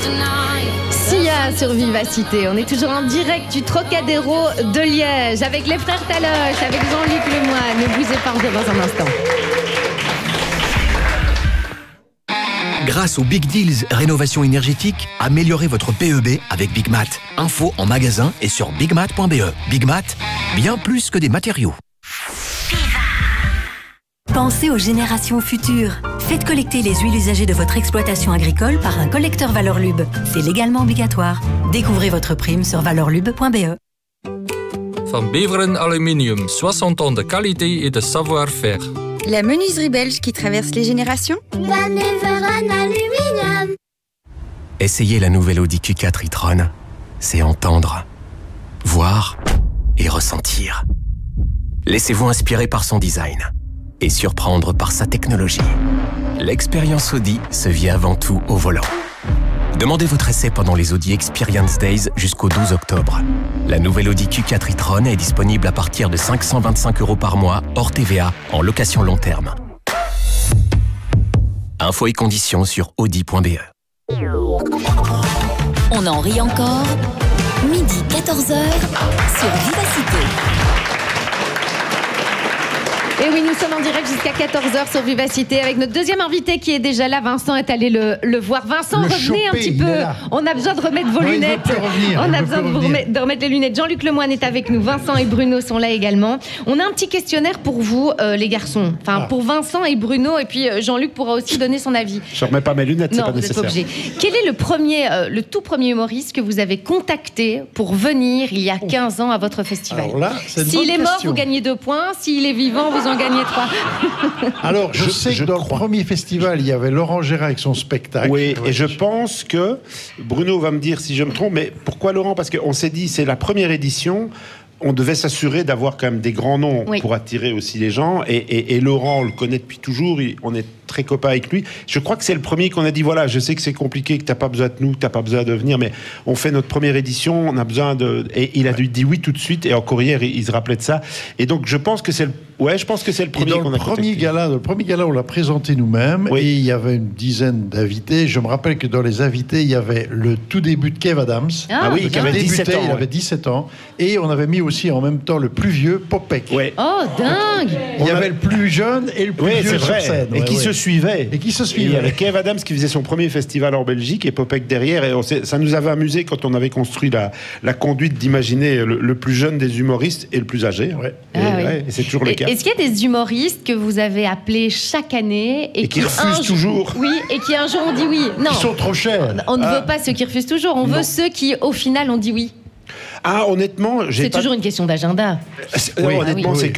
Sia sur Vivacité. On est toujours en direct du Trocadéro de Liège avec les frères Taloche, avec Jean-Luc Lemoyne. Ne bougez pas, on revient dans un instant. Grâce aux Big Deals rénovation énergétique, améliorez votre PEB avec Big Mat. Info en magasin et sur bigmat.be. Big Mat, bien plus que des matériaux. Pensez aux générations futures. Faites collecter les huiles usagées de votre exploitation agricole par un collecteur Valorlub. C'est légalement obligatoire. Découvrez votre prime sur valorlub.be. Van Beveren Aluminium, 60 ans de qualité et de savoir-faire. La menuiserie belge qui traverse les générations. Van Beveren Aluminium. Essayez la nouvelle Audi Q4 e-tron. C'est entendre, voir et ressentir. Laissez-vous inspirer par son design et surprendre par sa technologie. L'expérience Audi se vit avant tout au volant. Demandez votre essai pendant les Audi Experience Days jusqu'au 12 octobre. La nouvelle Audi Q4 e-tron est disponible à partir de 525 € par mois, hors TVA, en location long terme. Infos et conditions sur audi.be. On en rit encore. Midi 14h sur Vivacité. Et oui, nous sommes en direct jusqu'à 14h sur Vivacité avec notre deuxième invité qui est déjà là. Vincent est allé le voir. Vincent, revenez un petit peu. On a besoin de remettre vos lunettes. On a besoin de remettre les lunettes. Jean-Luc Lemoyne est avec nous. Vincent et Bruno sont là également. On a un petit questionnaire pour vous, les garçons. Enfin, pour Vincent et Bruno. Et puis Jean-Luc pourra aussi donner son avis. Je ne remets pas mes lunettes, c'est pas nécessaire. Non, vous n'êtes pas obligé. Quel est le tout premier humoriste que vous avez contacté pour venir il y a 15 ans à votre festival? Alors là, c'est une S'il bonne est mort, question. vous gagnez 2 points. S'il est vivant, vous en gagnez 3. Alors, je sais que dans le premier festival, il y avait Laurent Gérard avec son spectacle. Oui, et je pense que, Bruno va me dire si je me trompe, mais pourquoi Laurent? Parce qu'on s'est dit, c'est la première édition, on devait s'assurer d'avoir quand même des grands noms pour attirer aussi les gens, et Laurent, on le connaît depuis toujours, on est très copains avec lui. Je crois que c'est le premier qu'on a dit, voilà, je sais que c'est compliqué, que t'as pas besoin de nous, que t'as pas besoin de venir, mais on fait notre première édition, on a besoin de... Et il a dit oui tout de suite, et encore hier, il se rappelait de ça. Et donc, je pense que c'est le premier qu'on a le premier gala, on l'a présenté nous-mêmes, et il y avait une dizaine d'invités. Je me rappelle que dans les invités, il y avait le tout début de Kev Adams. Ah oui, qui avait 17 ans. Il avait 17 ans. Et on avait mis aussi en même temps le plus vieux, Popek. Ouais. Oh, dingue! Il y avait le plus jeune et le plus vieux sur scène. Et qui se suivaient. Et qui se suivaient. Il y avait Kev Adams qui faisait son premier festival en Belgique et Popek derrière. Et ça nous avait amusé quand on avait construit la conduite d'imaginer le plus jeune des humoristes et le plus âgé. Ouais. Et c'est toujours le cas. Est-ce qu'il y a des humoristes que vous avez appelés chaque année et qui refusent toujours? Oui, et qui un jour ont dit oui. Non. Ils sont trop chers. On ne veut pas ceux qui refusent toujours, on veut ceux qui, au final, ont dit oui. Ah, honnêtement, c'est toujours une question d'agenda. Honnêtement, c'est